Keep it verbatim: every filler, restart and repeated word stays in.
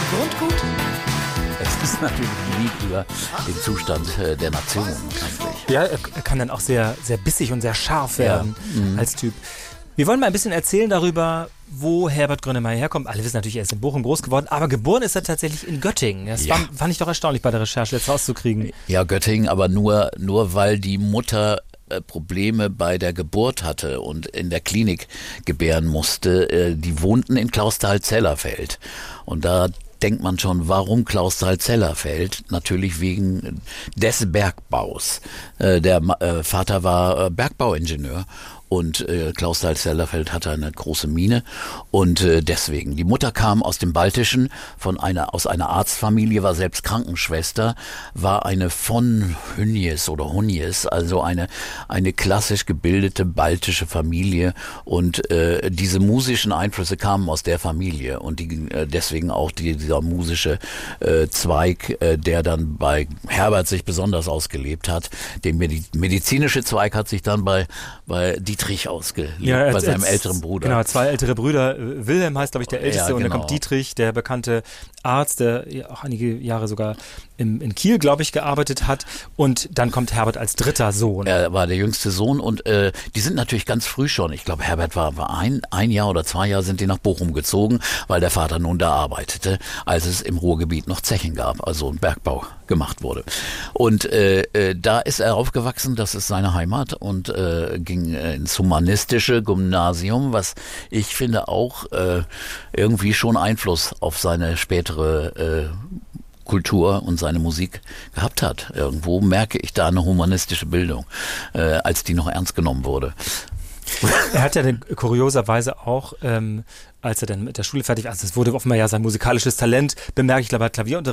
Grundgut? Es ist natürlich ein Lied über den Zustand äh, der Nation eigentlich. Ja, er kann dann auch sehr, sehr bissig und sehr scharf werden ja. mhm. als Typ. Wir wollen mal ein bisschen erzählen darüber, wo Herbert Grönemeyer herkommt. Alle wissen natürlich, er ist in Bochum groß geworden, aber geboren ist er tatsächlich in Göttingen. Das ja. war, fand ich doch erstaunlich bei der Recherche, jetzt rauszukriegen. Ja, Göttingen, aber nur, nur weil die Mutter äh, Probleme bei der Geburt hatte und in der Klinik gebären musste. Äh, die wohnten in Clausthal-Zellerfeld. Und da denkt man schon, warum Clausthal-Zellerfeld? Natürlich wegen des Bergbaus. Äh, der äh, Vater war äh, Bergbauingenieur. Und äh, Clausthal-Zellerfeld hatte eine große Mine und äh, deswegen. Die Mutter kam aus dem Baltischen, von einer aus einer Arztfamilie, war selbst Krankenschwester, war eine von Hünjes oder Hunjes, also eine eine klassisch gebildete baltische Familie und äh, diese musischen Einflüsse kamen aus der Familie und die, äh, deswegen auch die, dieser musische äh, Zweig, äh, der dann bei Herbert sich besonders ausgelebt hat. Der Medi- medizinische Zweig hat sich dann bei bei Dietrich ausgelebt, ja, bei seinem als, älteren Bruder. Genau, zwei ältere Brüder. Wilhelm heißt, glaube ich, der Älteste ja, genau. Und dann kommt Dietrich, der bekannte Arzt, der auch einige Jahre sogar im, in Kiel, glaube ich, gearbeitet hat. Und dann kommt Herbert als dritter Sohn. Er war der jüngste Sohn und äh, die sind natürlich ganz früh schon, ich glaube Herbert war, war ein, ein Jahr oder zwei Jahre sind die nach Bochum gezogen, weil der Vater nun da arbeitete, als es im Ruhrgebiet noch Zechen gab, also ein Bergbau gemacht wurde. Und äh, äh, da ist er aufgewachsen, das ist seine Heimat und äh, ging äh, ins humanistische Gymnasium, was ich finde auch äh, irgendwie schon Einfluss auf seine spätere äh, Kultur und seine Musik gehabt hat. Irgendwo merke ich da eine humanistische Bildung, äh, als die noch ernst genommen wurde. Er hat ja dann kurioserweise auch, ähm, als er dann mit der Schule fertig war, also es wurde offenbar ja sein musikalisches Talent bemerkt, ich glaube, er hat Klavierunterricht